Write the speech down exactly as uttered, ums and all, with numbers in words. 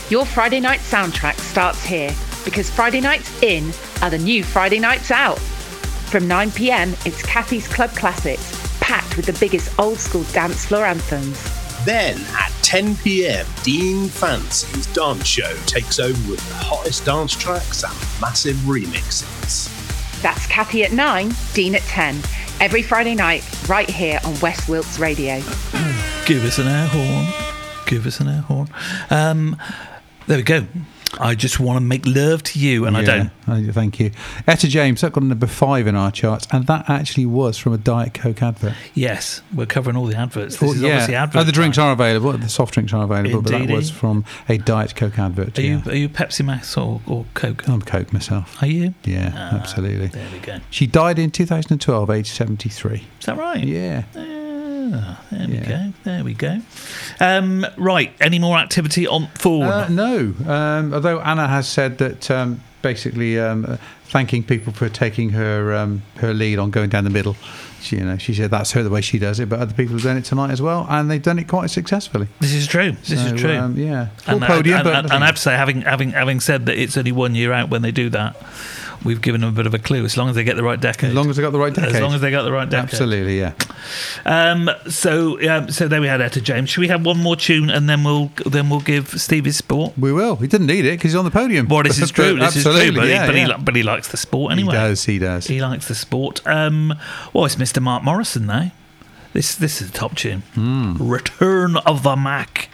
Your Friday night soundtrack starts here because Friday nights in are the new Friday nights out. From nine p.m, it's Kathy's Club Classics, packed with the biggest old school dance floor anthems. Then at ten p.m, Dean Fancy's dance show takes over with the hottest dance tracks and massive remixes. That's Kathy at nine, Dean at ten. Every Friday night, right here on West Wilts Radio. Give us an air horn. Give us an air horn. Um, there we go. I just want to make love to you, and yeah, I don't. Thank you. Etta James, that got number five in our charts, and that actually was from a Diet Coke advert. Yes, we're covering all the adverts. This oh, is yeah. obviously advert. Oh, the drinks are available. The soft drinks are available, Indeed. but that was from a Diet Coke advert. Are yeah. you are you Pepsi Max or, or Coke? I'm Coke myself. Are you? Yeah, ah, absolutely. There we go. She died in two thousand twelve, age seventy-three. Is that right? Yeah. Ah, there we Yeah. go. There we go. Um, right. Any more activity on Thorn? Uh, no. Um, although Anna has said that um, basically um, uh, thanking people for taking her um, her lead on going down the middle. She, you know, she said that's her the way she does it, but other people have done it tonight as well, and they've done it quite successfully. This is true. This So, is true. Um, yeah. Full And, podium, and, but and, and I have to say, having having having said that, it's only one year out when they do that. We've given them a bit of a clue. As long as they get the right decade. as long as they got the right decade. As long as they got the right decade. Absolutely, yeah. Um, so, um, so there we had Etta James. Should we have one more tune and then we'll then we'll give Steve his sport? We will. He didn't need it because he's on the podium. Well, this is true. This Absolutely, is true. But, yeah, he, but, yeah. he, li- but he likes the sport anyway. He does. He does. He likes the sport. Um, well, it's Mister Mark Morrison now. This this is a top tune. Mm. Return of the Mac.